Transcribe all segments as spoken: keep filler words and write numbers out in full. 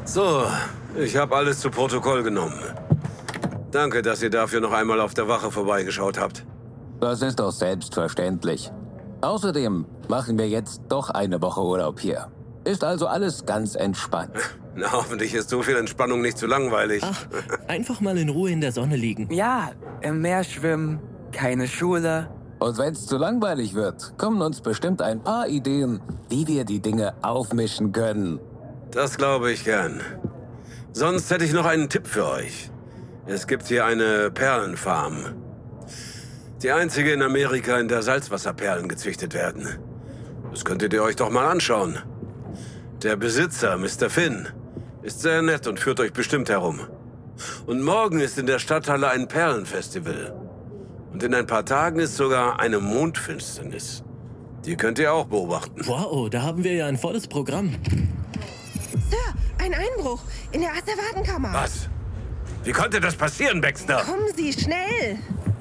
So, ich habe alles zu Protokoll genommen. Danke, dass ihr dafür noch einmal auf der Wache vorbeigeschaut habt. Das ist doch selbstverständlich. Außerdem machen wir jetzt doch eine Woche Urlaub hier. Ist also alles ganz entspannt. Na, hoffentlich ist so viel Entspannung nicht zu langweilig. Ach, einfach mal in Ruhe in der Sonne liegen. Ja, im Meer schwimmen, keine Schule. Und wenn es zu langweilig wird, kommen uns bestimmt ein paar Ideen, wie wir die Dinge aufmischen können. Das glaube ich gern. Sonst hätte ich noch einen Tipp für euch. Es gibt hier eine Perlenfarm. Die einzige in Amerika, in der Salzwasserperlen gezüchtet werden. Das könntet ihr euch doch mal anschauen. Der Besitzer, Mister Finn, ist sehr nett und führt euch bestimmt herum. Und morgen ist in der Stadthalle ein Perlenfestival. Und in ein paar Tagen ist sogar eine Mondfinsternis. Die könnt ihr auch beobachten. Wow, da haben wir ja ein volles Programm. Sir, ein Einbruch in der Asservatenkammer. Was? Wie konnte das passieren, Baxter? Kommen Sie, schnell!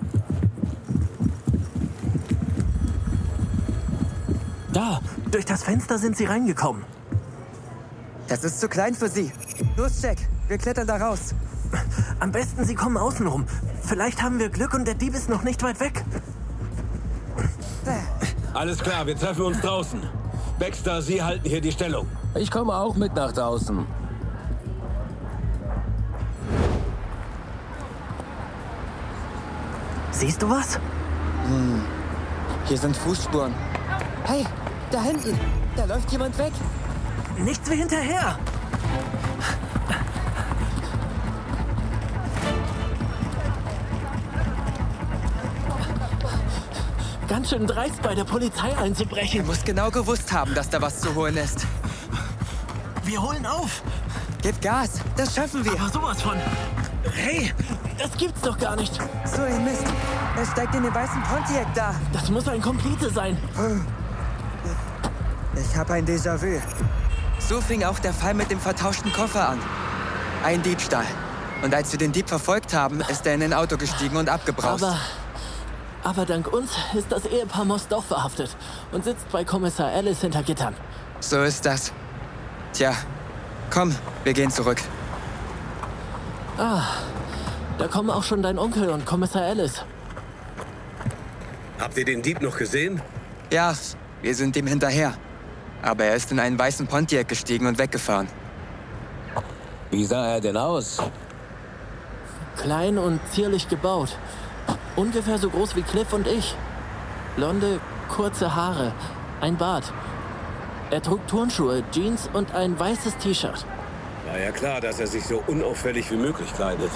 Da, durch das Fenster sind sie reingekommen. Das ist zu klein für Sie. Los, Jack, wir klettern da raus. Am besten, sie kommen außen rum. Vielleicht haben wir Glück und der Dieb ist noch nicht weit weg. Alles klar, wir treffen uns draußen. Baxter, Sie halten hier die Stellung. Ich komme auch mit nach draußen. Siehst du was? Hm. Hier sind Fußspuren. Hey, da hinten. Da läuft jemand weg. Nichts wie hinterher. Ganz schön dreist, bei der Polizei einzubrechen. Er muss genau gewusst haben, dass da was zu holen ist. Wir holen auf. Gib Gas, das schaffen wir. Aber sowas von... Hey, das gibt's doch gar nicht. So ein Mist. Er steigt in den weißen Pontiac da. Das muss ein Komplize sein. Ich habe ein Déjà-vu. So fing auch der Fall mit dem vertauschten Koffer an. Ein Diebstahl. Und als wir den Dieb verfolgt haben, ist er in ein Auto gestiegen und abgebraust. Aber, aber dank uns ist das Ehepaar Moss doch verhaftet und sitzt bei Kommissar Ellis hinter Gittern. So ist das. Tja, komm, wir gehen zurück. Ah, da kommen auch schon dein Onkel und Kommissar Ellis. Habt ihr den Dieb noch gesehen? Ja, wir sind ihm hinterher. Aber er ist in einen weißen Pontiac gestiegen und weggefahren. Wie sah er denn aus? Klein und zierlich gebaut. Ungefähr so groß wie Cliff und ich. Blonde, kurze Haare, ein Bart. Er trug Turnschuhe, Jeans und ein weißes T-Shirt. War ja klar, dass er sich so unauffällig wie möglich kleidet.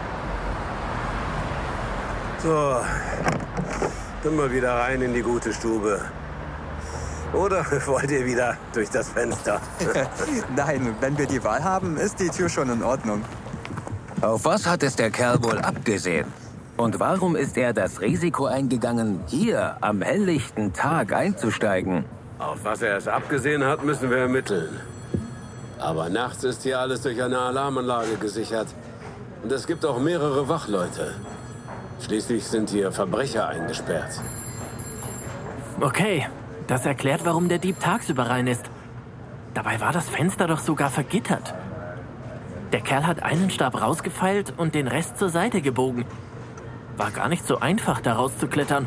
So, dann mal wieder rein in die gute Stube. Oder wollt ihr wieder durch das Fenster? Nein, wenn wir die Wahl haben, ist die Tür schon in Ordnung. Auf was hat es der Kerl wohl abgesehen? Und warum ist er das Risiko eingegangen, hier am helllichten Tag einzusteigen? Auf was er es abgesehen hat, müssen wir ermitteln. Aber nachts ist hier alles durch eine Alarmanlage gesichert. Und es gibt auch mehrere Wachleute. Schließlich sind hier Verbrecher eingesperrt. Okay, das erklärt, warum der Dieb tagsüber rein ist. Dabei war das Fenster doch sogar vergittert. Der Kerl hat einen Stab rausgefeilt und den Rest zur Seite gebogen. War gar nicht so einfach, da rauszuklettern.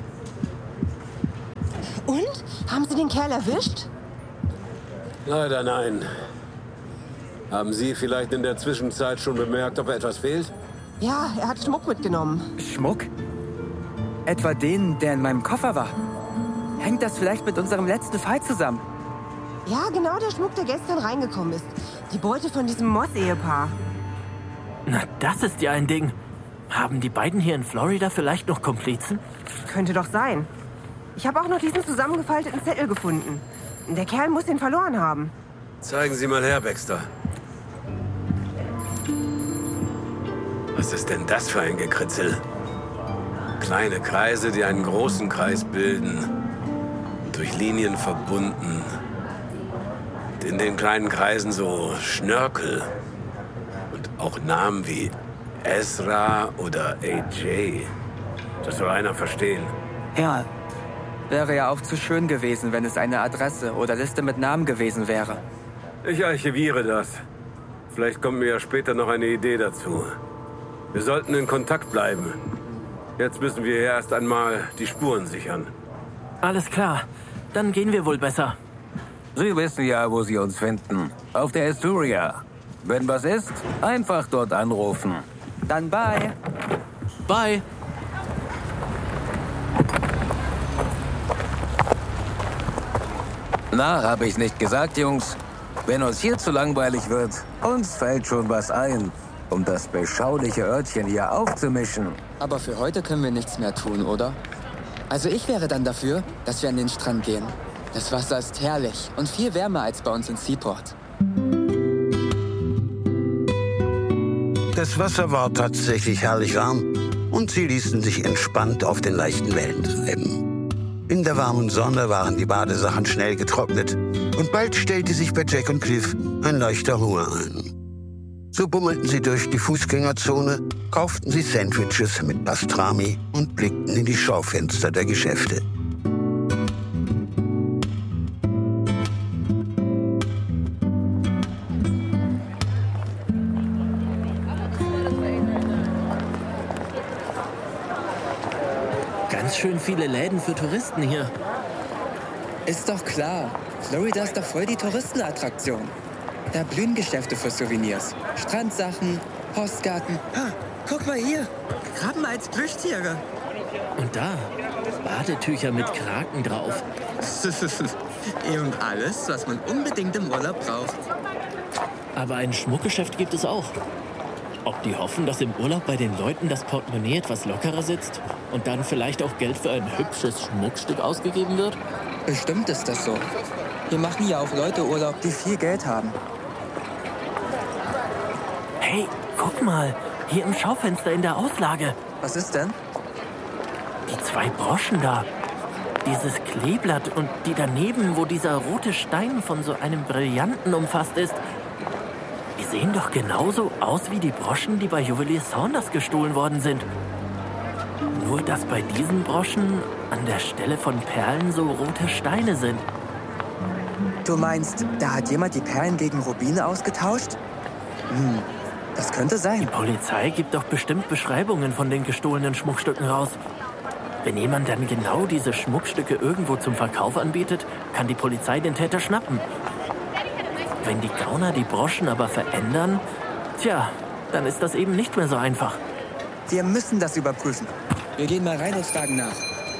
Und? Haben Sie den Kerl erwischt? Leider nein. Haben Sie vielleicht in der Zwischenzeit schon bemerkt, ob etwas fehlt? Ja, er hat Schmuck mitgenommen. Schmuck? Etwa den, der in meinem Koffer war? Hängt das vielleicht mit unserem letzten Fall zusammen? Ja, genau der Schmuck, der gestern reingekommen ist. Die Beute von diesem Moss-Ehepaar. Na, das ist ja ein Ding. Haben die beiden hier in Florida vielleicht noch Komplizen? Könnte doch sein. Ich habe auch noch diesen zusammengefalteten Zettel gefunden. Der Kerl muss den verloren haben. Zeigen Sie mal her, Baxter. Was ist denn das für ein Gekritzel? Kleine Kreise, die einen großen Kreis bilden. Durch Linien verbunden. Und in den kleinen Kreisen so Schnörkel. Und auch Namen wie Ezra oder A J. Das soll einer verstehen. Ja, wäre ja auch zu schön gewesen, wenn es eine Adresse oder Liste mit Namen gewesen wäre. Ich archiviere das. Vielleicht kommt mir ja später noch eine Idee dazu. Wir sollten in Kontakt bleiben. Jetzt müssen wir erst einmal die Spuren sichern. Alles klar. Dann gehen wir wohl besser. Sie wissen ja, wo Sie uns finden. Auf der Asturia. Wenn was ist, einfach dort anrufen. Dann bye. Bye. Na, habe ich nicht gesagt, Jungs? Wenn uns hier zu langweilig wird, uns fällt schon was ein, um das beschauliche Örtchen hier aufzumischen. Aber für heute können wir nichts mehr tun, oder? Also ich wäre dann dafür, dass wir an den Strand gehen. Das Wasser ist herrlich und viel wärmer als bei uns in Seaport. Das Wasser war tatsächlich herrlich warm und sie ließen sich entspannt auf den leichten Wellen treiben. In der warmen Sonne waren die Badesachen schnell getrocknet und bald stellte sich bei Jack und Cliff ein leichter Hunger ein. So bummelten sie durch die Fußgängerzone, kauften sie Sandwiches mit Pastrami und blickten in die Schaufenster der Geschäfte. Ganz schön viele Läden für Touristen hier. Ist doch klar. Florida ist doch voll die Touristenattraktion. Da blühen Geschäfte für Souvenirs, Strandsachen, Postkarten. Ha, guck mal hier. Krabben als Plüschtiere. Und da, Badetücher mit Kraken drauf. Eben alles, was man unbedingt im Urlaub braucht. Aber ein Schmuckgeschäft gibt es auch. Ob die hoffen, dass im Urlaub bei den Leuten das Portemonnaie etwas lockerer sitzt und dann vielleicht auch Geld für ein hübsches Schmuckstück ausgegeben wird? Bestimmt ist das so. Wir machen ja auch Leute Urlaub, die viel Geld haben. Hey, guck mal, hier im Schaufenster in der Auslage. Was ist denn? Die zwei Broschen da. Dieses Kleeblatt und die daneben, wo dieser rote Stein von so einem Brillanten umfasst ist. Die sehen doch genauso aus wie die Broschen, die bei Juwelier Saunders gestohlen worden sind. Nur, dass bei diesen Broschen an der Stelle von Perlen so rote Steine sind. Du meinst, da hat jemand die Perlen gegen Rubine ausgetauscht? Hm, das könnte sein. Die Polizei gibt doch bestimmt Beschreibungen von den gestohlenen Schmuckstücken raus. Wenn jemand dann genau diese Schmuckstücke irgendwo zum Verkauf anbietet, kann die Polizei den Täter schnappen. Wenn die Gauner die Broschen aber verändern, tja, dann ist das eben nicht mehr so einfach. Wir müssen das überprüfen. Wir gehen mal rein und fragen nach.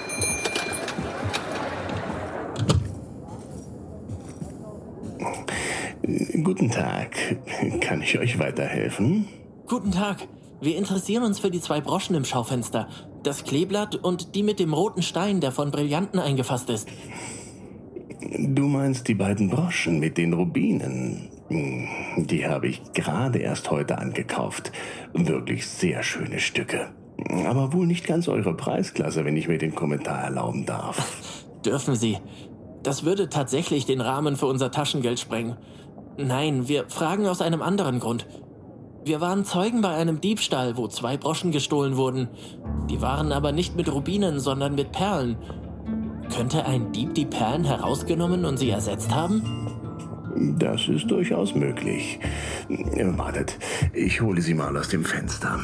Guten Tag. Kann ich euch weiterhelfen? Guten Tag. Wir interessieren uns für die zwei Broschen im Schaufenster. Das Kleeblatt und die mit dem roten Stein, der von Brillanten eingefasst ist. Du meinst die beiden Broschen mit den Rubinen? Die habe ich gerade erst heute angekauft. Wirklich sehr schöne Stücke. Aber wohl nicht ganz eure Preisklasse, wenn ich mir den Kommentar erlauben darf. Dürfen Sie. Das würde tatsächlich den Rahmen für unser Taschengeld sprengen. Nein, wir fragen aus einem anderen Grund. Wir waren Zeugen bei einem Diebstahl, wo zwei Broschen gestohlen wurden. Die waren aber nicht mit Rubinen, sondern mit Perlen. Könnte ein Dieb die Perlen herausgenommen und sie ersetzt haben? Das ist durchaus möglich. Wartet, ich hole sie mal aus dem Fenster.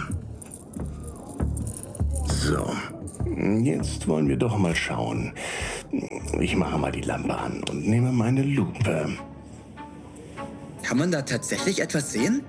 So, jetzt wollen wir doch mal schauen. Ich mache mal die Lampe an und nehme meine Lupe. Kann man da tatsächlich etwas sehen?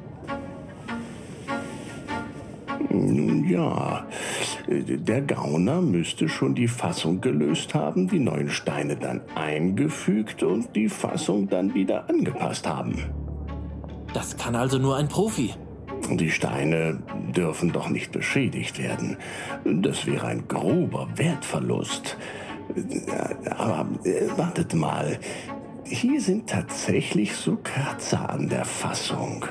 Nun ja, der Gauner müsste schon die Fassung gelöst haben, die neuen Steine dann eingefügt und die Fassung dann wieder angepasst haben. Das kann also nur ein Profi. Die Steine dürfen doch nicht beschädigt werden. Das wäre ein grober Wertverlust. Aber äh, wartet mal, hier sind tatsächlich so Kratzer an der Fassung.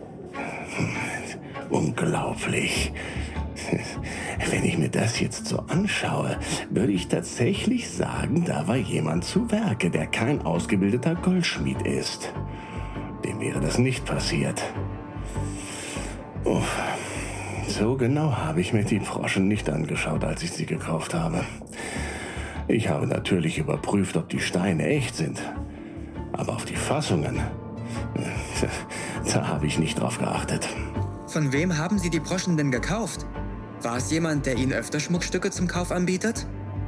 Unglaublich. Wenn ich mir das jetzt so anschaue, würde ich tatsächlich sagen, da war jemand zu Werke, der kein ausgebildeter Goldschmied ist. Dem wäre das nicht passiert. Uff. So genau habe ich mir die Broschen nicht angeschaut, als ich sie gekauft habe. Ich habe natürlich überprüft, ob die Steine echt sind. Aber auf die Fassungen, Da habe ich nicht drauf geachtet. Von wem haben Sie die Broschen denn gekauft? War es jemand, der Ihnen öfter Schmuckstücke zum Kauf anbietet?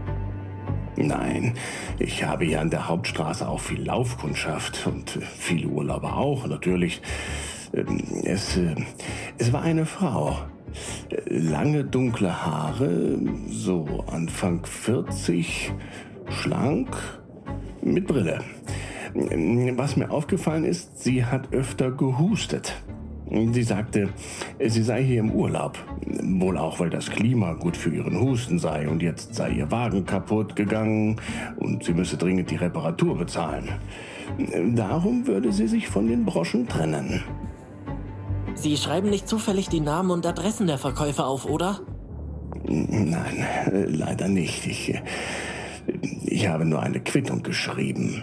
Nein, ich habe hier an der Hauptstraße auch viel Laufkundschaft und viele Urlauber auch, natürlich. Es, es war eine Frau. Lange dunkle Haare, so Anfang vierzig, schlank, mit Brille. Was mir aufgefallen ist, sie hat öfter gehustet. Sie sagte, sie sei hier im Urlaub. Wohl auch, weil das Klima gut für ihren Husten sei und jetzt sei ihr Wagen kaputt gegangen und sie müsse dringend die Reparatur bezahlen. Darum würde sie sich von den Broschen trennen. Sie schreiben nicht zufällig die Namen und Adressen der Verkäufer auf, oder? Nein, leider nicht. Ich, ich habe nur eine Quittung geschrieben.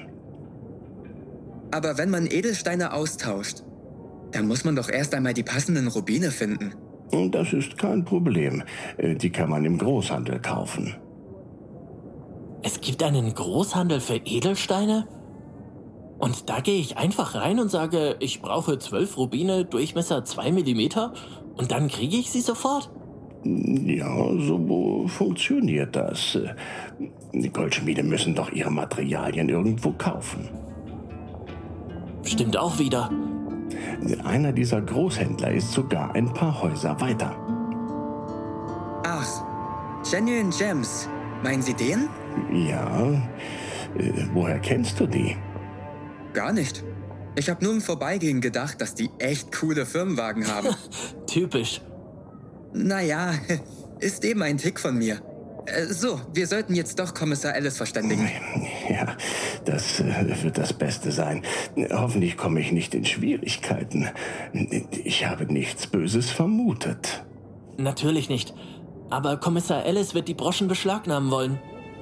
Aber wenn man Edelsteine austauscht, dann muss man doch erst einmal die passenden Rubine finden. Das ist kein Problem. Die kann man im Großhandel kaufen. Es gibt einen Großhandel für Edelsteine? Und da gehe ich einfach rein und sage, ich brauche zwölf Rubine, Durchmesser zwei Millimeter und dann kriege ich sie sofort? Ja, so funktioniert das. Die Goldschmiede müssen doch ihre Materialien irgendwo kaufen. Stimmt auch wieder. Einer dieser Großhändler ist sogar ein paar Häuser weiter. Ach, Genuine Gems. Meinen Sie den? Ja. Äh, woher kennst du die? Gar nicht. Ich habe nur im Vorbeigehen gedacht, dass die echt coole Firmenwagen haben. Typisch. Naja, ist eben ein Tick von mir. Äh, so, wir sollten jetzt doch Kommissar Ellis verständigen. Ja, das äh, wird das Beste sein. Hoffentlich komme ich nicht in Schwierigkeiten. Ich habe nichts Böses vermutet. Natürlich nicht. Aber Kommissar Ellis wird die Broschen beschlagnahmen wollen.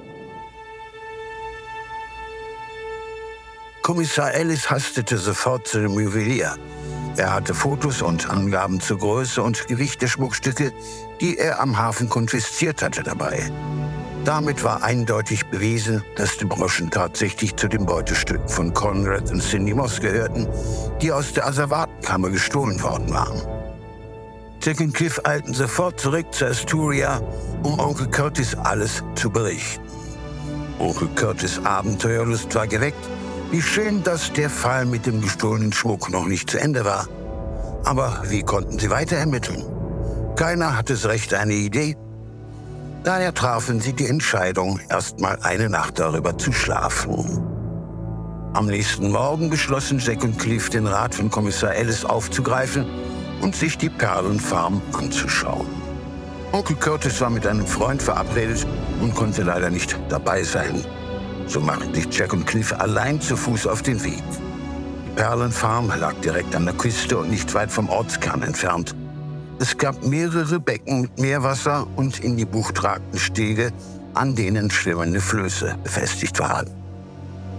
Kommissar Ellis hastete sofort zu dem Juwelier. Er hatte Fotos und Angaben zur Größe und Gewicht der Schmuckstücke, die er am Hafen konfisziert hatte, dabei. Damit war eindeutig bewiesen, dass die Broschen tatsächlich zu den Beutestücken von Conrad und Cindy Moss gehörten, die aus der Asservatenkammer gestohlen worden waren. Jack und Cliff eilten sofort zurück zur Asturia, um Onkel Curtis alles zu berichten. Onkel Curtis' Abenteuerlust war geweckt. Wie schön, dass der Fall mit dem gestohlenen Schmuck noch nicht zu Ende war. Aber wie konnten sie weiter ermitteln? Keiner hatte so recht eine Idee. Daher trafen sie die Entscheidung, erst mal eine Nacht darüber zu schlafen. Am nächsten Morgen beschlossen Jack und Cliff, den Rat von Kommissar Ellis aufzugreifen und sich die Perlenfarm anzuschauen. Onkel Curtis war mit einem Freund verabredet und konnte leider nicht dabei sein. So machten sich Jack und Cliff allein zu Fuß auf den Weg. Die Perlenfarm lag direkt an der Küste und nicht weit vom Ortskern entfernt. Es gab mehrere Becken mit Meerwasser und in die Bucht ragten Stege, an denen schwimmende Flöße befestigt waren.